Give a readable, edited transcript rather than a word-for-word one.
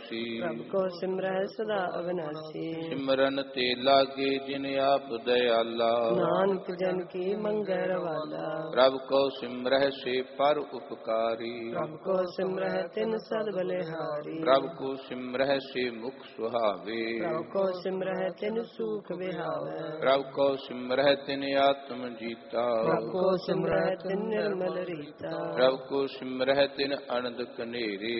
ਬਿਨਾਸੀ। ਪ੍ਰਭ ਕੋ ਸਿਮਰਹਿ ਸਦਾ ਅਵਿਨਾਸੀ। ਸਿਮਰਨ ਤੇ ਲਾਗੇ ਜਿਨ ਆਪ ਦਇਆਲਾ। ਨਾਨਕ ਜਨ ਕੀ ਮੰਗੈ ਰਵਾਲਾ। ਪ੍ਰਭ ਕੋ ਸਿਮਰਹਿ ਸੇ ਪਰ ਉਪਕਾਰੀ। ਪ੍ਰਭ ਕੋ ਸਿਮਰਹਿ ਤਿਨ ਸਦ ਬਲਿਹਾਰੀ। ਪ੍ਰਭ ਕੋ ਸਿਮਰਹਿ ਸੇ ਮੁਖ ਸੁਹਾਵੇ। ਪ੍ਰਭ ਕੋ ਸਿਮਰਹਿ ਤਿਨ ਸੂਖ ਵਿਹਾਵੈ। ਪ੍ਰਭ ਕੋ ਸਿਮਰਹਿ ਤਿਨ ਆਤਮ ਜੀਤਾ। ਪ੍ਰਭ ਕੋ ਸਿਮਰਹਿ ਤਿਨ ਨਿਰਮਲ ਰੀਤਾ। ਪ੍ਰਭ ਕੋ ਸਿਮਰਹਿ ਤਿਨ ਅਨੰਦ ਕਨੇਰੇ।